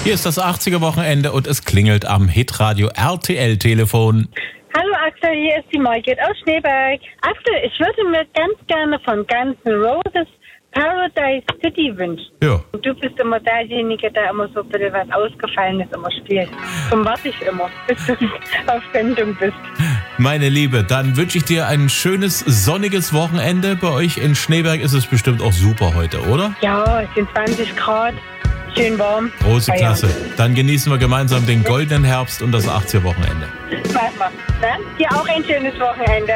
Hier ist das 80er-Wochenende und es klingelt am Hitradio RTL-Telefon. Hallo Axel, hier ist die Margit aus Schneeberg. Axel, ich würde mir ganz gerne von Guns N' Roses Paradise City wünschen. Ja. Und du bist immer derjenige, der immer so ein bisschen was Ausgefallenes immer spielt. Darum warte ich immer, bis du auf Sendung bist. Meine Liebe, dann wünsche ich dir ein schönes, sonniges Wochenende. Bei euch in Schneeberg ist es bestimmt auch super heute, oder? Ja, es sind 20 Grad, schön warm. Große Ja, Klasse. Dann genießen wir gemeinsam den goldenen Herbst und das 80er-Wochenende. Machen wir. Dann dir auch ein schönes Wochenende.